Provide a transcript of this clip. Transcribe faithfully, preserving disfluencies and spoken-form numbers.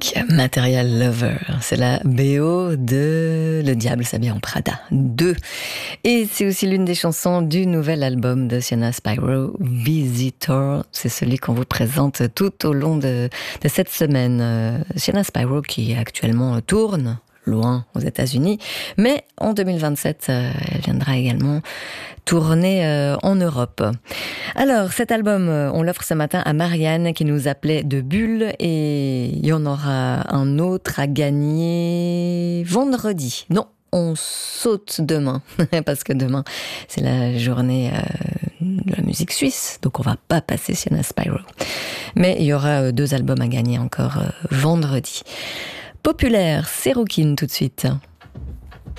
magnifique. Material Lover, c'est la B O de Le Diable s'habille en Prada deux. Et c'est aussi l'une des chansons du nouvel album de Sienna Spyro, Visitor. C'est celui qu'on vous présente tout au long de, de cette semaine. Euh, Sienna Spyro qui actuellement tourne loin aux États-Unis, mais en deux mille vingt-sept, euh, elle viendra également tourner euh, en Europe. Alors, cet album, euh, on l'offre ce matin à Marianne qui nous appelait de Bulle, et il y en aura un autre à gagner vendredi. Non, on saute demain, parce que demain, c'est la journée euh, de la musique suisse, donc on va pas passer Sienna Spyro. Mais il y aura euh, deux albums à gagner encore euh, vendredi. Populaire, c'est Rouquine tout de suite.